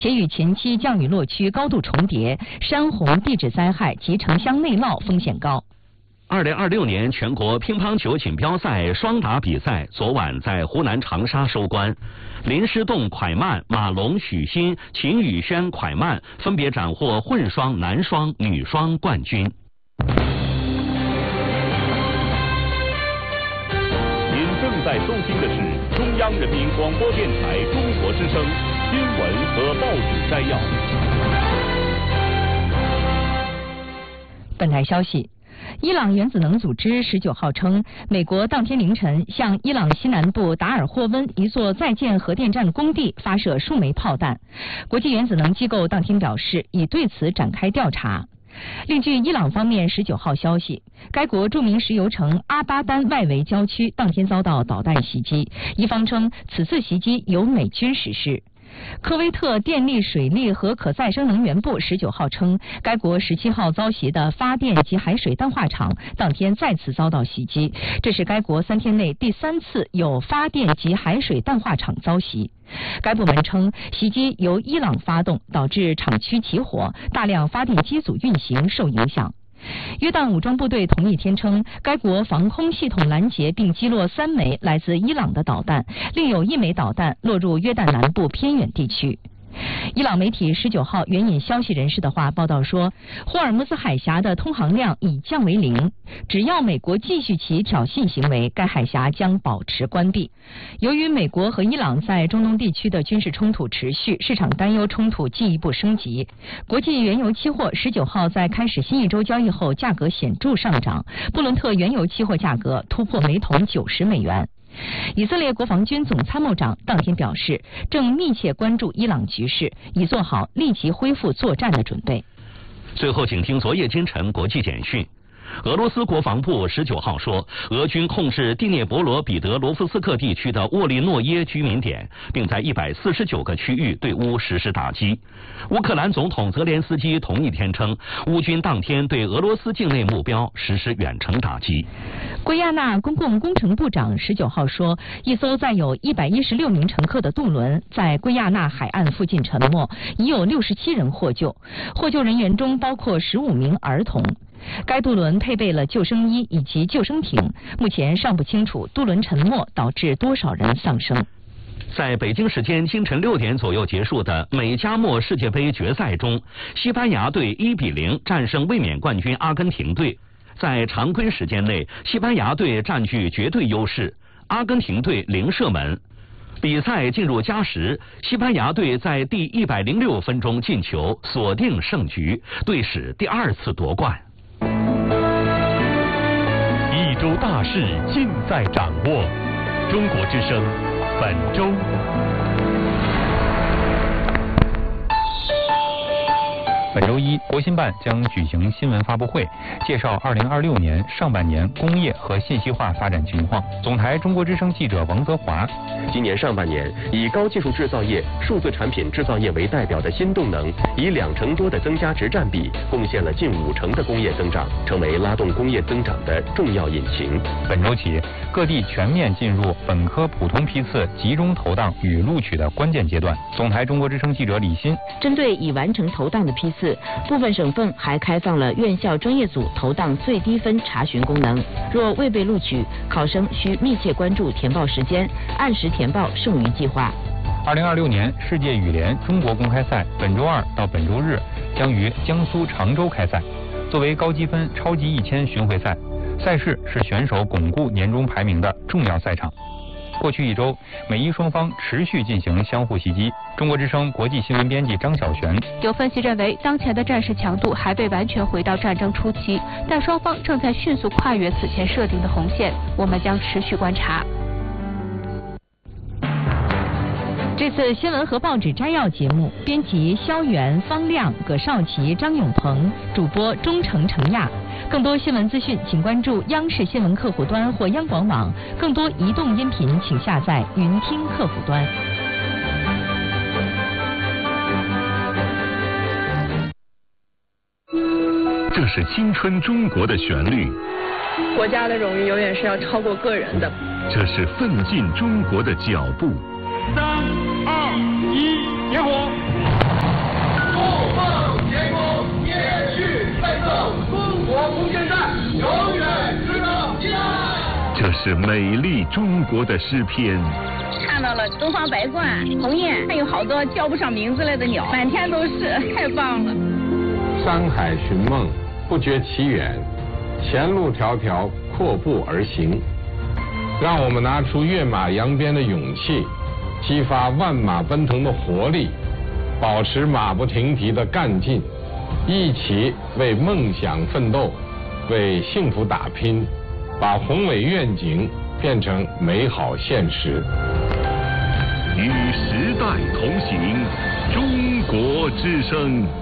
且与前期降雨落区高度重叠，山洪、地质灾害及城乡内涝风险高。 2026年全国乒乓球锦标赛双打比赛昨晚在湖南长沙收官，林诗栋蒯曼、马龙、许昕、秦宇轩蒯曼分别斩获混双、男双、女双冠军。 您正在收听的是中央人民广播电台中国之声新闻和报纸摘要。 本台消息。伊朗原子能组织19号称，美国当天凌晨向伊朗西南部达尔霍温一座在建核电站工地发射数枚炮弹。国际原子能机构当天表示，已对此展开调查。另据伊朗方面19号消息，该国著名石油城阿巴丹外围郊区当天遭到导弹袭击，伊方称此次袭击由美军实施。科威特电力、水利和可再生能源部19号称，该国17号遭袭的发电及海水淡化厂当天再次遭到袭击，这是该国3天内第3次有发电及海水淡化厂遭袭。该部门称，袭击由伊朗发动，导致厂区起火，大量发电机组运行受影响。约旦武装部队同一天称，该国防空系统拦截并击落3枚来自伊朗的导弹，另有1枚导弹落入约旦南部偏远地区。伊朗媒体19号援引消息人士的话报道说，霍尔木兹海峡的通航量已降为0，只要美国继续其挑衅行为，该海峡将保持关闭。由于美国和伊朗在中东地区的军事冲突持续，市场担忧冲突进一步升级。国际原油期货19号在开始新一周交易后价格显著上涨，布伦特原油期货价格突破每桶90美元。以色列国防军总参谋长当天表示，正密切关注伊朗局势，以做好立即恢复作战的准备。 最后，请听昨夜今晨国际简讯。俄罗斯国防部19号说，俄军控制第聂伯罗彼得罗夫斯克地区的沃利诺耶居民点，并在149个区域对乌实施打击。乌克兰总统泽连斯基同一天称，乌军当天对俄罗斯境内目标实施远程打击。 圭亚那公共工程部长19号说，一艘载有116名乘客的渡轮在圭亚那海岸附近沉没，已有67人获救，获救人员中包括15名儿童。该渡轮配备了救生衣以及救生艇，目前尚不清楚渡轮沉没导致多少人丧生。 在北京时间清晨6点左右结束的美加墨世界杯决赛中，西班牙队1比0战胜卫冕冠军阿根廷队。在常规时间内，西班牙队占据绝对优势，阿根廷队零射门。比赛进入加时，西班牙队在第106分钟进球，锁定胜局，队史第2次夺冠。 一周大事尽在掌握，中国之声本周。 本周一，国新办将举行新闻发布会，介绍2026年上半年工业和信息化发展情况。总台中国之声记者王泽华。 今年上半年，以高技术制造业、数字产品制造业为代表的新动能，以2成多的增加值占比，贡献了近5成的工业增长，成为拉动工业增长的重要引擎。 本周起，各地全面进入本科普通批次集中投档与录取的关键阶段。总台中国之声记者李欣。 针对已完成投档的批次，部分省份还开放了院校专业组投档最低分查询功能。若未被录取，考生需密切关注填报时间，按时填报剩余计划。 2026年世界羽联中国公开赛本周2到本周日将于江苏常州开赛。作为高积分超级1000巡回赛，赛事是选手巩固年终排名的重要赛场。过去1周，美伊双方持续进行相互袭击。中国之声国际新闻编辑张晓璇。 有分析认为，当前的战事强度还未完全回到战争初期，但双方正在迅速跨越此前设定的红线，我们将持续观察。 这次新闻和报纸摘要节目，编辑肖元、方亮、葛少奇、张永鹏，主播钟诚、程亚。更多新闻资讯，请关注央视新闻客户端或央广网。更多移动音频，请下载云听客户端。 这是青春中国的旋律。 国家的荣誉永远是要超过个人的。 这是奋进中国的脚步。 3、2、1，点火！ 是美丽中国的诗篇。 看到了东方白鹳、鸿雁，还有好多叫不上名字来的鸟，满天都是，太棒了。 山海寻梦，不觉其远，前路迢迢，阔步而行。让我们拿出跃马扬鞭的勇气，激发万马奔腾的活力，保持马不停蹄的干劲，一起为梦想奋斗，为幸福打拼，把宏伟愿景变成美好现实。 与时代同行，中国之声。